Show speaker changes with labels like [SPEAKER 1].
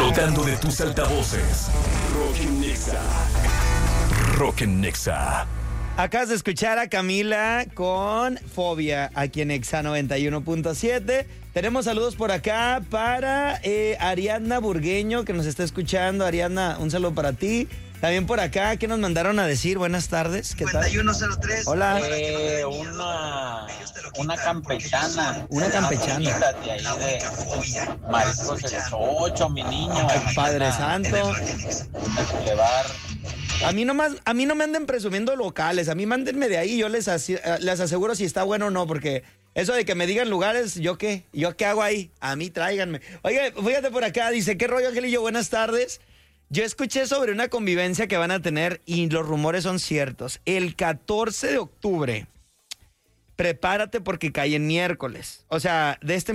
[SPEAKER 1] Explotando de tus altavoces. Rock en Nexa. Rock en Nexa.
[SPEAKER 2] Acabas de escuchar a Camila con Fobia aquí en Exa 91.7. Tenemos saludos por acá para Ariadna Burgueño, que nos está escuchando. Ariadna, un saludo para ti. También por acá, ¿qué nos mandaron a decir? Buenas tardes, ¿qué tal?
[SPEAKER 3] 5103.
[SPEAKER 2] Hola.
[SPEAKER 4] Una campechana.
[SPEAKER 2] Una campechana.
[SPEAKER 4] De ahí de Mariscos El Ocho, mi niño.
[SPEAKER 2] Padre Santo.
[SPEAKER 4] Llevar.
[SPEAKER 2] A mí no me anden presumiendo locales, a mí mándenme de ahí, yo les aseguro si está bueno o no, porque eso de que me digan lugares, ¿yo qué? ¿Yo qué hago ahí? A mí tráiganme. Oye, fíjate por acá, dice, ¿qué rollo, Angelillo? Buenas tardes. Yo escuché sobre una convivencia que van a tener y los rumores son ciertos. El 14 de octubre, prepárate porque cae en miércoles. O sea, de este